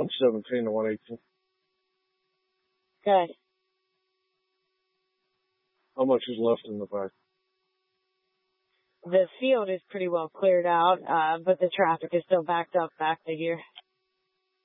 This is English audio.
117 to 118. Okay. How much is left in the back? The field is pretty well cleared out, but the traffic is still backed up back to here.